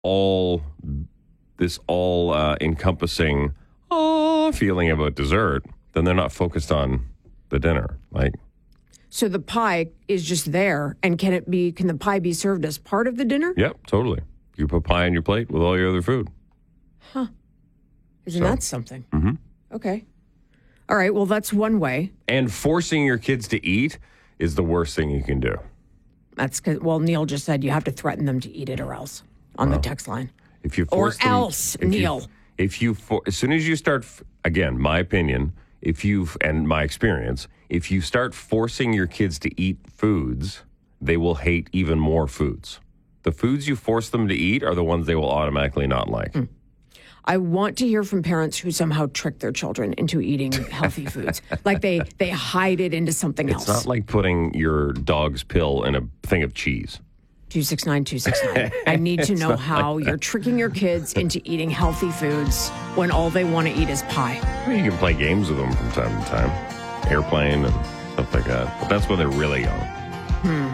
all encompassing feeling about dessert, then they're not focused on the dinner. Like, So the pie is just there, and can the pie be served as part of the dinner? yep, totally. You put pie on your plate with all your other food. Isn't that something? Mm-hmm. Okay. All right, well, that's one way. And forcing your kids to eat is the worst thing you can do. That's because, well, Neil just said you have to threaten them to eat it or else on the text line. If you Or force them, else, Neil. as soon as you start, again, my opinion, and my experience, if you start forcing your kids to eat foods, they will hate even more foods. The foods you force them to eat are the ones they will automatically not like. I want to hear from parents who somehow trick their children into eating healthy foods. Like they hide it into something else. It's not like putting your dog's pill in a thing of cheese. 269-269. I need to know how you're tricking your kids into eating healthy foods when all they want to eat is pie. I mean, you can play games with them from time to time. Airplane and stuff like that. But that's when they're really young.